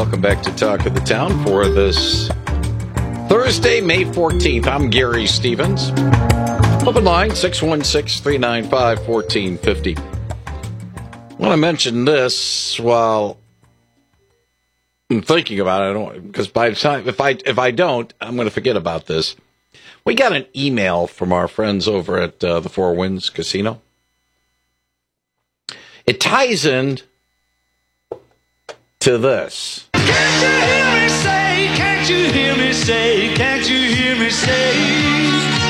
welcome back to Talk of the Town for this Thursday, May 14th. I'm Gary Stevens. Open line, 616-395-1450. I want to mention this while I'm thinking about it, because by the time, if I don't, I'm going to forget about this. We got an email from our friends over at the Four Winds Casino. It ties in to this. Can't you hear me say, can't you hear me say, can't you hear me say?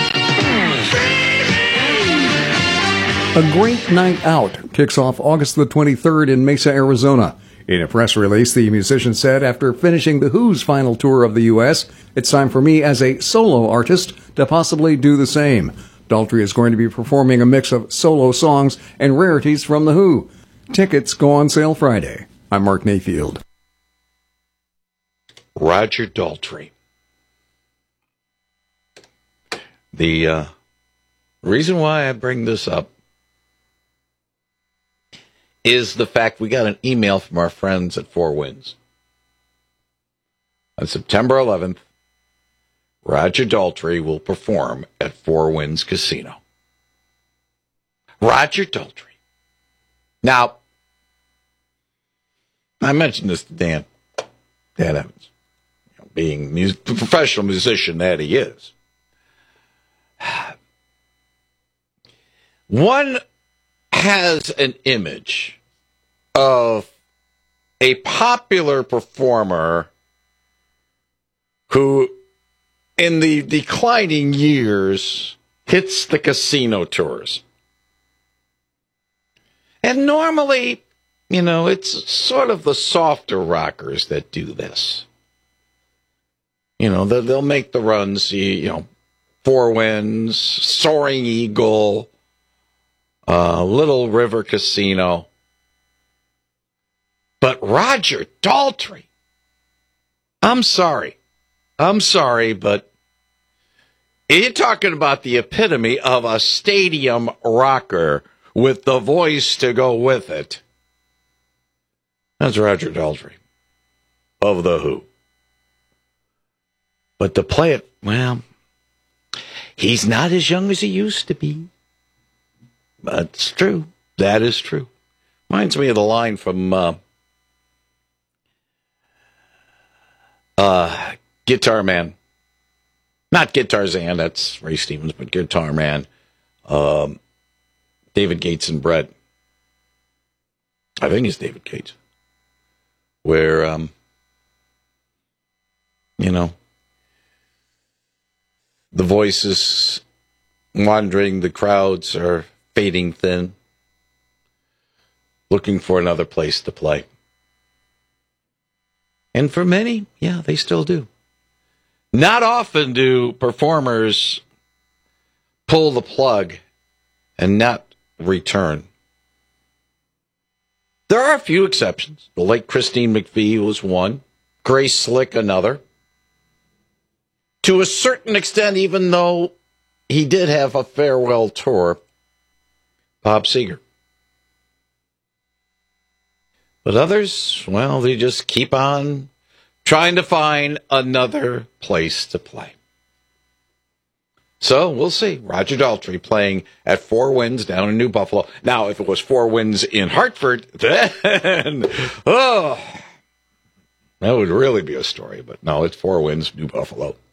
A great night out kicks off August the 23rd in Mesa, Arizona. In a press release, the musician said after finishing The Who's final tour of the U.S., it's time for me as a solo artist to possibly do the same. Daltrey is going to be performing a mix of solo songs and rarities from The Who. Tickets go on sale Friday. I'm Mark Mayfield. Roger Daltrey. The reason why I bring this up is the fact we got an email from our friends at Four Winds. On September 11th, Roger Daltrey will perform at Four Winds Casino. Roger Daltrey. Now, I mentioned this to Dan Evans, being the professional musician that he is. One has an image of a popular performer who, in the declining years, hits the casino tours. And normally, it's sort of the softer rockers that do this. They'll make the runs, Four Winds, Soaring Eagle, Little River Casino. But Roger Daltrey, I'm sorry, but you're talking about the epitome of a stadium rocker with the voice to go with it. That's Roger Daltrey of The Who. But to play it, well, he's not as young as he used to be. That's true. That is true. Reminds me of the line from Guitar Man. Not Guitarzan, that's Ray Stevens, but Guitar Man. David Gates and Brett. I think it's David Gates. Where, the voices wandering, the crowds are fading thin, looking for another place to play. And for many, yeah, they still do. Not often do performers pull the plug and not return. There are a few exceptions. The late Christine McVie was one. Grace Slick another. To a certain extent, even though he did have a farewell tour, Bob Seger. But others, well, they just keep on trying to find another place to play. So we'll see. Roger Daltrey playing at Four Winds down in New Buffalo. Now, if it was Four Winds in Hartford, then, that would really be a story. But no, it's Four Winds, New Buffalo.